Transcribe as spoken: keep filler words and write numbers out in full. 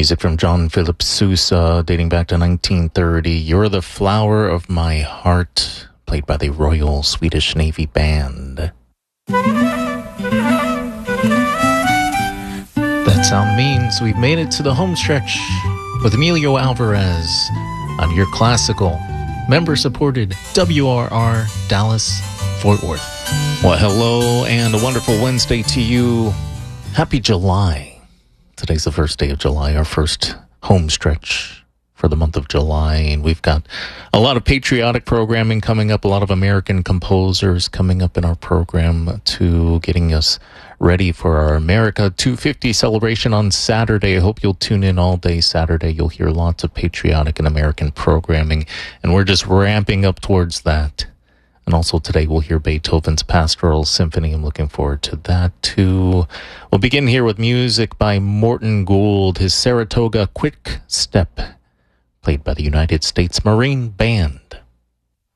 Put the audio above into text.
Music from John Philip Sousa, dating back to nineteen thirty. You're the Flower of My Heart, played by the Royal Swedish Navy Band. That sound means we've made it to the home stretch with Emilio Alvarez on your classical, member-supported W R R Dallas, Fort Worth. Well, hello and a wonderful Wednesday to you. Happy July. Today's the first day of July, our first home stretch for the month of July, and we've got a lot of patriotic programming coming up, a lot of American composers coming up in our program to getting us ready for our America two fifty celebration on Saturday. I hope you'll tune in all day Saturday. You'll hear lots of patriotic and American programming, and we're just ramping up towards that. And also today we'll hear Beethoven's Pastoral Symphony. I'm looking forward to that too. We'll begin here with music by Morton Gould, his Saratoga Quick Step, played by the United States Marine Band.